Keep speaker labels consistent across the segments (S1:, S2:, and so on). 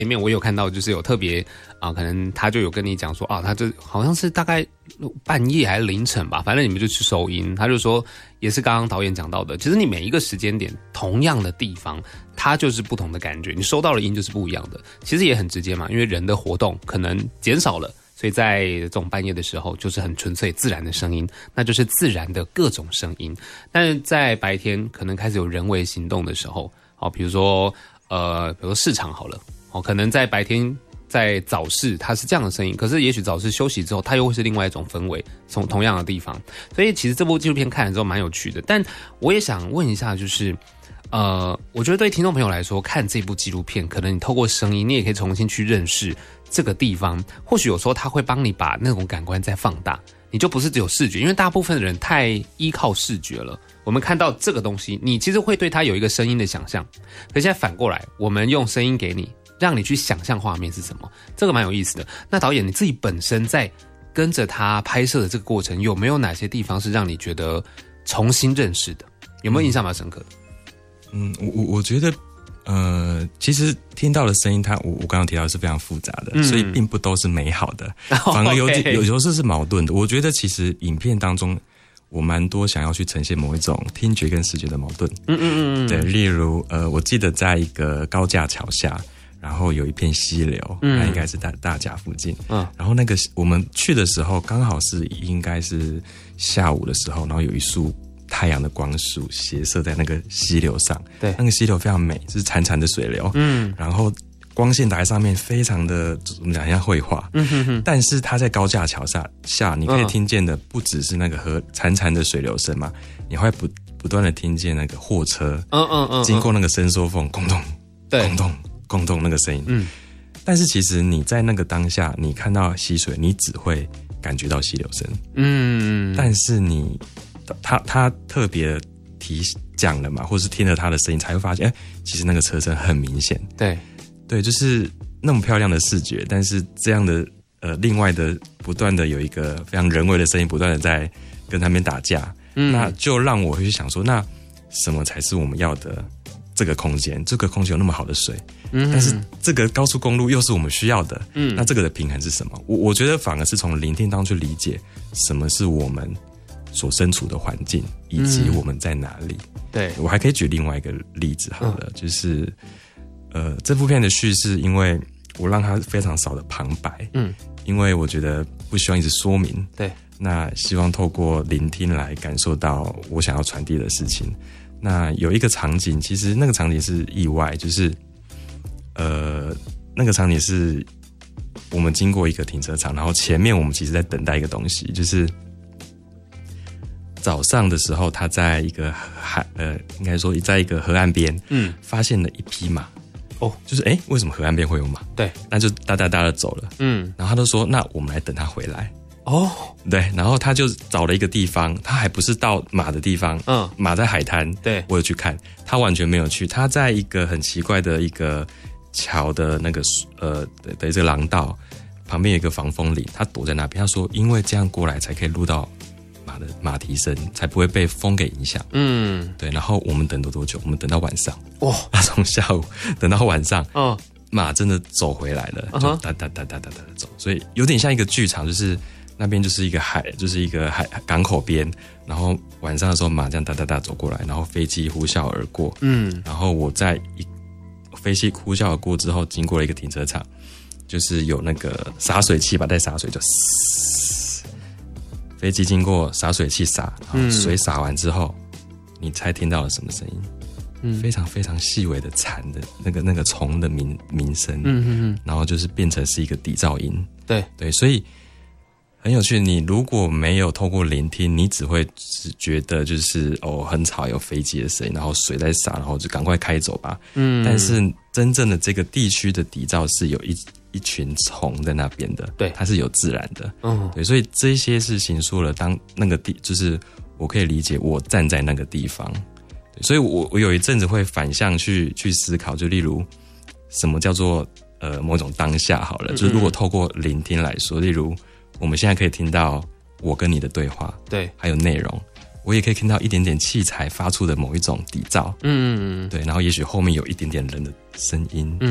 S1: 里面我有看到，就是有特别可能他就有跟你讲说他这好像是大概半夜还是凌晨吧，反正你们就去收音，他就说也是刚刚导演讲到的，其实你每一个时间点同样的地方，它就是不同的感觉，你收到的音就是不一样的，其实也很直接嘛，因为人的活动可能减少了。所以在这种半夜的时候，就是很纯粹自然的声音，那就是自然的各种声音。但是在白天可能开始有人为行动的时候，比如说市场好了，可能在白天在早市它是这样的声音，可是也许早市休息之后，它又会是另外一种氛围，从同样的地方。所以其实这部纪录片看了之后蛮有趣的。但我也想问一下，就是我觉得对听众朋友来说，看这部纪录片，可能你透过声音，你也可以重新去认识这个地方，或许有时候它会帮你把那种感官再放大，你就不是只有视觉，因为大部分的人太依靠视觉了。我们看到这个东西，你其实会对它有一个声音的想象，可现在反过来，我们用声音给你，让你去想象画面是什么，这个蛮有意思的。那导演你自己本身在跟着他拍摄的这个过程，有没有哪些地方是让你觉得重新认识的？有没有印象蛮深刻的？
S2: 我觉得。其实听到的声音，我刚刚提到的是非常复杂的，所以并不都是美好的，反而有时候是矛盾的。我觉得其实影片当中，我蛮多想要去呈现某一种听觉跟视觉的矛盾。对，例如我记得在一个高架桥下，然后有一片溪流，那应该是大甲附近。然后那个我们去的时候，刚好是应该是下午的时候，然后有一束太阳的光束斜射在那个溪流上，对，那个溪流非常美，是潺潺的水流，然后光线打在上面，非常的我们讲像绘画，但是它在高架桥下，你可以听见的不只是那个潺潺的水流声嘛，你会不断的听见那个货车，经过那个伸缩缝，咣咚，咣咚，咣咚那个声音，但是其实你在那个当下，你看到溪水，你只会感觉到溪流声，但是他特别讲了嘛，或是听了他的声音，才会发现，其实那个车身很明显。对，就是那么漂亮的视觉，但是这样的另外的不断的有一个非常人为的声音，不断的在跟他们打架，那就让我会去想说，那什么才是我们要的这个空间？这个空间有那么好的水，但是这个高速公路又是我们需要的，那这个的平衡是什么？我觉得反而是从聆听当中去理解什么是我们所身处的环境，以及我们在哪里。对，我还可以举另外一个例子好了，就是这部片的叙事，因为我让它非常少的旁白，因为我觉得不希望一直说明，对，那希望透过聆听来感受到我想要传递的事情。那有一个场景，其实那个场景是意外，就是那个场景是我们经过一个停车场，然后前面我们其实在等待一个东西，就是早上的时候，他在一个应该说在一个河岸边，发现了一匹马。就是为什么河岸边会有马？对，那就哒哒哒的走了。然后他就说，那我们来等他回来。对，然后他就找了一个地方，他还不是到马的地方，马在海滩。对，我有去看，他完全没有去，他在一个很奇怪的一个桥的那个的这个廊道旁边有一个防风林，他躲在那边。他说，因为这样过来才可以录到马蹄声，才不会被风给影响。对。然后我们等多久？我们等到晚上。他从下午等到晚上，马真的走回来了，就哒哒哒哒哒哒走。所以有点像一个剧场，就是那边就是一个海港口边，然后晚上的时候马这样哒哒哒走过来，然后飞机呼啸而过。然后我在飞机呼啸而过之后，经过了一个停车场，就是有那个洒水器吧，带洒水就飞机经过洒水器洒，然后水洒完之后，你猜听到了什么声音？非常非常细微的蝉的那个虫的鸣声，然后就是变成是一个底噪音。对，所以很有趣。你如果没有透过聆听，你只会觉得就是很吵，有飞机的声音，然后水在洒，然后就赶快开走吧。但是真正的这个地区的底噪是有一群虫在那边的，对，它是有自然的，对，所以这些事情说了，当那个就是我可以理解，我站在那个地方，对，所以我有一阵子会反向去思考，就例如什么叫做某种当下好了，就是如果透过聆听来说，例如我们现在可以听到我跟你的对话，对，还有内容，我也可以听到一点点器材发出的某一种底噪，对，然后也许后面有一点点人的声音，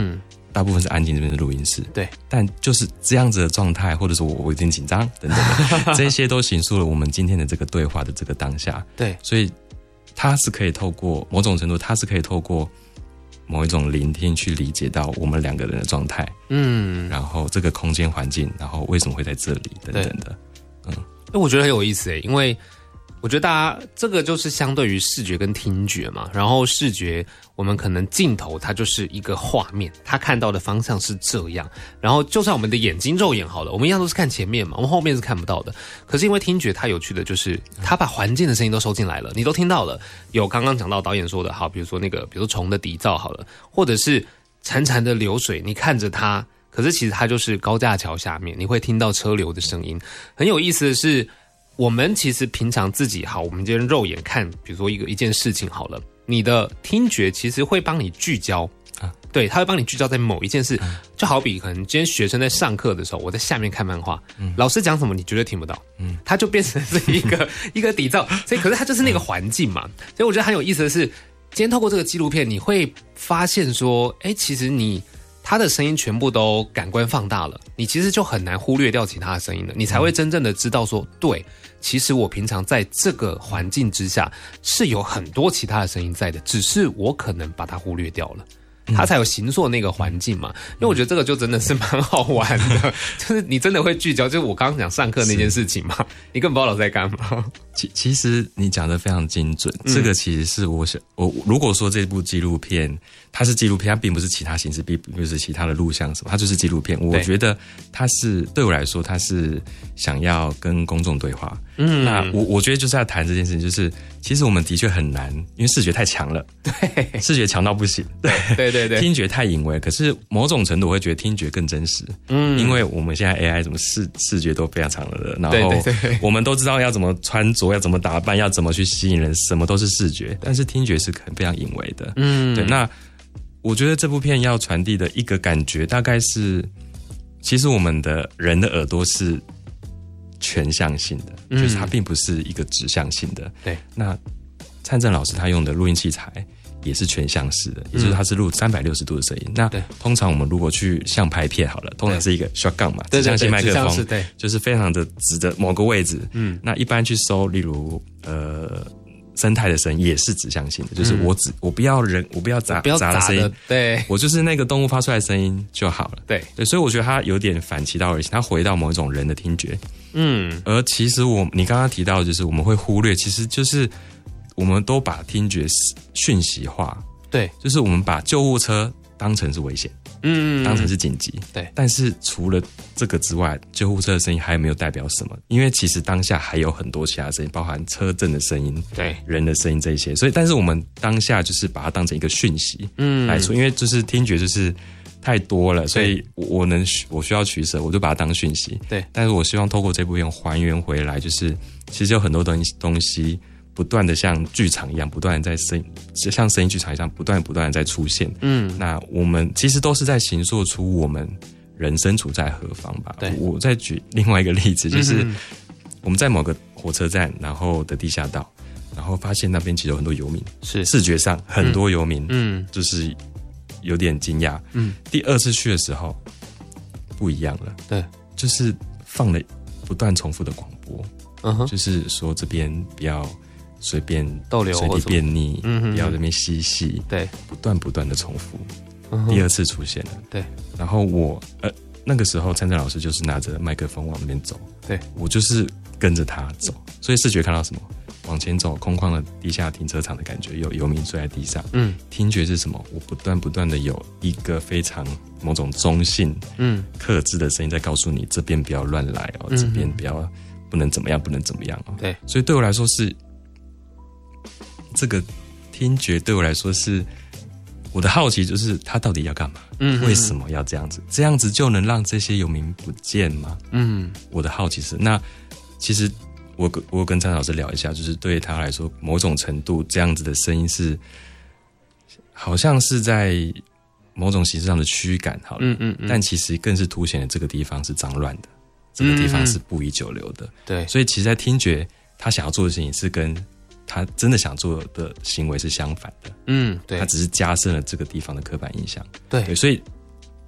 S2: 大部分是安静，这边是录音室。
S1: 对，
S2: 但就是这样子的状态，或者说我有点紧张等等的，这些都形塑了我们今天的这个对话的这个当下。
S1: 对，
S2: 所以它是可以透过某种程度，它是可以透过某一种聆听去理解到我们两个人的状态，然后这个空间环境，然后为什么会在这里等等的，
S1: 我觉得很有意思因为我觉得大家这个就是相对于视觉跟听觉嘛，然后视觉我们可能镜头它就是一个画面，它看到的方向是这样，然后就算我们的眼睛肉眼好了，我们一样都是看前面嘛，我们后面是看不到的。可是因为听觉它有趣的就是它把环境的声音都收进来了，你都听到了，有刚刚讲到导演说的好，比如说比如说虫的底噪好了，或者是潺潺的流水，你看着它，可是其实它就是高架桥下面，你会听到车流的声音。很有意思的是，我们其实平常自己好，我们今天肉眼看，比如说一件事情好了，你的听觉其实会帮你聚焦对，它会帮你聚焦在某一件事，就好比可能今天学生在上课的时候，我在下面看漫画，老师讲什么你绝对听不到，它就变成是一个底噪，所以可是它就是那个环境嘛。所以我觉得很有意思的是，今天透过这个纪录片，你会发现说，其实他的声音全部都感官放大了，你其实就很难忽略掉其他的声音了，你才会真正的知道说，对，其实我平常在这个环境之下是有很多其他的声音在的，只是我可能把它忽略掉了。它才有形塑那个环境嘛，因为我觉得这个就真的是蛮好玩的，就是你真的会聚焦，就是我刚刚讲上课那件事情嘛，你根本不知道老师在干嘛。
S2: 其实你讲的非常精准，这个其实是我如果说这部纪录片它是纪录片，它并不是其他形式，并不是其他的录像什么，它就是纪录片。我觉得它是对我来说，它是想要跟公众对话。那我觉得就是要谈这件事情，就是其实我们的确很难，因为视觉太强了，对，视觉强到不行，对，听觉太隐微，可是某种程度我会觉得听觉更真实，因为我们现在 AI 什么视觉都非常强了，然后我们都知道要怎么穿着，要怎么打扮，要怎么去吸引人，什么都是视觉，但是听觉是非常隐微的，对。那我觉得这部片要传递的一个感觉，大概是，其实我们的人的耳朵是全向性的，就是它并不是一个指向性的。对，那灿正老师他用的录音器材也是全向式的，也就是它是录360度的声音。那通常我们如果去像拍片好了，通常是一个 shotgun 嘛，指向性麦克风，对，就是非常的直的某个位置。那一般去收，例如生态的声音也是指向性的，就是我不要人，我不要杂的声音，对，我就是那个动物发出来的声音就好了，对，所以我觉得它有点反其道而行，它回到某一种人的听觉，而其实你刚刚提到的就是我们会忽略，其实就是我们都把听觉讯息化，对，就是我们把救护车当成是危险，当成是紧急，对。但是除了这个之外，救护车的声音还有没有代表什么？因为其实当下还有很多其他声音，包含车震的声音，对，人的声音这一些。所以，但是我们当下就是把它当成一个讯息，来说，因为就是听觉就是太多了，所以我需要取舍，我就把它当讯息，对。但是我希望透过这部片还原回来，就是其实有很多东西。不断的像剧场一样，不断的在像声音剧场一样，不断的在出现。那我们其实都是在形塑出我们人身处在何方吧。对，我再举另外一个例子，就是我们在某个火车站，然后的地下道，然后发现那边其实有很多游民，是视觉上很多游民，就是有点惊讶。第二次去的时候不一样了，对，就是放了不断重复的广播，就是说这边不要。随便逗留，随地便溺，不要在那边嬉戏，对，不断的重复。第二次出现了，对。然后那个时候灿正老师就是拿着麦克风往那边走，对，我就是跟着他走，所以视觉看到什么？往前走，空旷的地下停车场的感觉，有游民睡在地上。听觉是什么？我不断的有一个非常某种中性、克制的声音在告诉你，这边不要乱来哦，这边不能怎么样，不能怎么样哦。对，所以对我来说是。这个听觉对我来说是我的好奇，就是他到底要干嘛？为什么要这样子？这样子就能让这些游民不见吗？我的好奇是，那其实我跟张老师聊一下，就是对他来说，某种程度这样子的声音是，好像是在某种形式上的驱赶，好了，但其实更是凸显了这个地方是脏乱的，这个地方是不宜久留的，对，所以其实，在听觉他想要做的事情是跟他真的想做的行为是相反的，对，他只是加深了这个地方的刻板印象，对，所以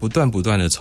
S2: 不断的